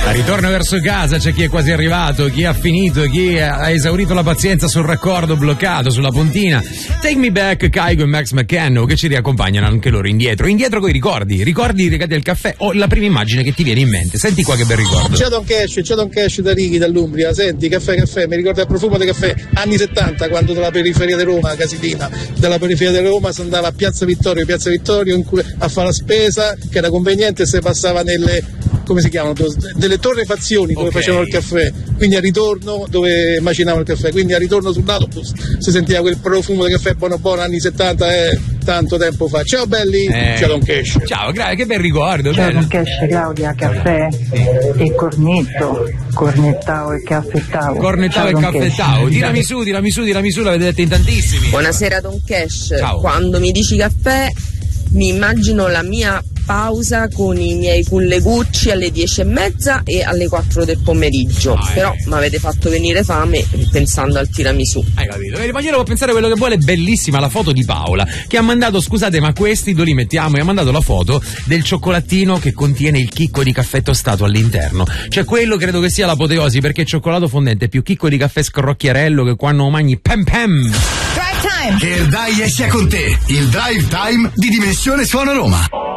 Ritorno verso casa, c'è chi è quasi arrivato, chi ha finito, chi ha esaurito la pazienza sul raccordo bloccato, sulla puntina. Take Me Back, Kygo e Max McCann che ci riaccompagnano anche loro indietro coi ricordi legati al caffè o la prima immagine che ti viene in mente. Senti qua che bel ricordo. C'è Don Cash da Righi, dall'Umbria, senti, caffè, mi ricorda il profumo del caffè, anni 70, quando dalla periferia di Roma, Casilina, dalla periferia di Roma si andava a Piazza Vittorio a fare la spesa, che era conveniente, e si passava nelle, come si chiamano, delle torrefazioni dove facevano il caffè, quindi al ritorno dove macinavano il caffè, quindi al ritorno sull'autobus si sentiva quel profumo del caffè buono anni 70, tanto tempo fa. Ciao belli, ciao Don Cash. Ciao, che bel ricordo. Ciao Don Cash, Claudia, caffè e cornettavo e caffettavo. Cornettavo e caffettavo. Tirami su, l'avete detto in tantissimi. Buonasera Don Cash. Ciao. Quando mi dici caffè mi immagino la mia pausa con i miei cullegucci alle 10:30 e alle 4 del pomeriggio. Però mi avete fatto venire fame pensando al tiramisù. Hai capito? Il Ripaniere può pensare quello che vuole. Bellissima la foto di Paola che ha mandato, scusate ma questi dove li mettiamo, e ha mandato la foto del cioccolatino che contiene il chicco di caffè tostato all'interno. Cioè quello credo che sia l'apoteosi, perché cioccolato fondente più chicco di caffè scrocchiarello che quando mangi pam pam. Che il Dai esce con te, il Drive Time di Dimensione Suono Roma.